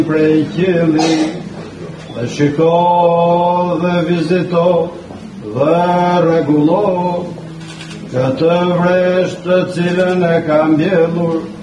prej qielli dhe shiko dhe vizito dhe rregullo këtë vresht të cilën e ka mbjellur